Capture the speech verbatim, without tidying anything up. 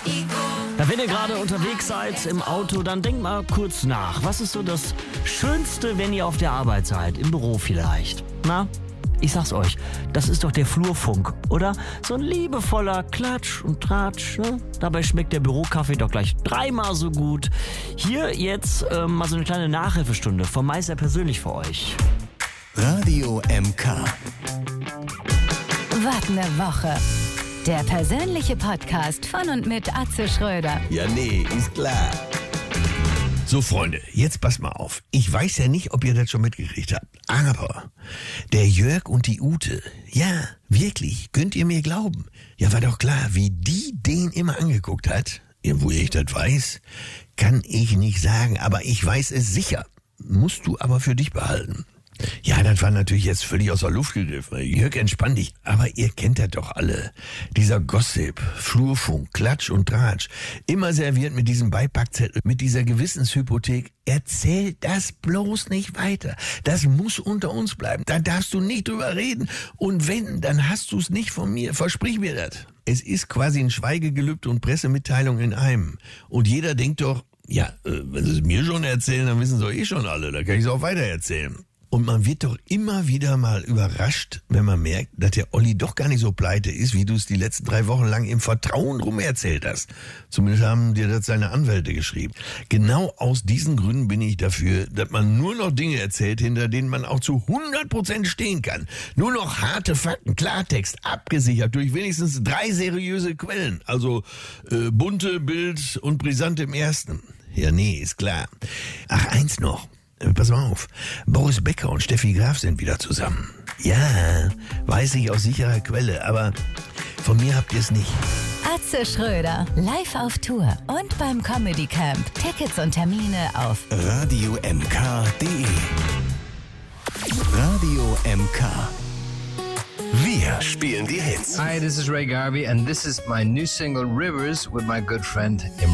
Ja, wenn ihr gerade unterwegs seid im Auto, dann denkt mal kurz nach. Was ist so das Schönste, wenn ihr auf der Arbeit seid? Im Büro vielleicht. Na? Ich sag's euch, das ist doch der Flurfunk, oder? So ein liebevoller Klatsch und Tratsch, ne? Dabei schmeckt der Bürokaffee doch gleich dreimal so gut. Hier jetzt ähm, mal so eine kleine Nachhilfestunde vom Meister persönlich für euch. Radio M K. Was ne Woche. Der persönliche Podcast von und mit Atze Schröder. Ja, nee, ist klar. So, Freunde, jetzt passt mal auf. Ich weiß ja nicht, ob ihr das schon mitgekriegt habt, aber der Jörg und die Ute, ja, wirklich, könnt ihr mir glauben? Ja, war doch klar, wie die den immer angeguckt hat. Ja, wo ich das weiß, kann ich nicht sagen, aber ich weiß es sicher. Musst du aber für dich behalten. Ja, das war natürlich jetzt völlig aus der Luft gegriffen. Jörg, entspann dich. Aber ihr kennt das doch alle. Dieser Gossip, Flurfunk, Klatsch und Tratsch. Immer serviert mit diesem Beipackzettel, mit dieser Gewissenshypothek. Erzähl das bloß nicht weiter. Das muss unter uns bleiben. Da darfst du nicht drüber reden. Und wenn, dann hast du es nicht von mir. Versprich mir das. Es ist quasi ein Schweigegelübde und Pressemitteilung in einem. Und jeder denkt doch, ja, wenn sie es mir schon erzählen, dann wissen sie doch eh schon alle. Da kann ich es auch weiter erzählen. Und man wird doch immer wieder mal überrascht, wenn man merkt, dass der Olli doch gar nicht so pleite ist, wie du es die letzten drei Wochen lang im Vertrauen rum erzählt hast. Zumindest haben dir das seine Anwälte geschrieben. Genau aus diesen Gründen bin ich dafür, dass man nur noch Dinge erzählt, hinter denen man auch zu hundert Prozent stehen kann. Nur noch harte Fakten, Klartext, abgesichert durch wenigstens drei seriöse Quellen. Also äh, bunte, Bild und brisant im ersten. Ja, nee, ist klar. Ach, eins noch. Pass mal auf, Boris Becker und Steffi Graf sind wieder zusammen. Ja, weiß ich aus sicherer Quelle, aber von mir habt ihr es nicht. Atze Schröder, live auf Tour und beim Comedy Camp. Tickets und Termine auf radio m k punkt d e. Radio M K. Wir spielen die Hits. Hi, this is Ray Garvey and this is my new single Rivers with my good friend Imran.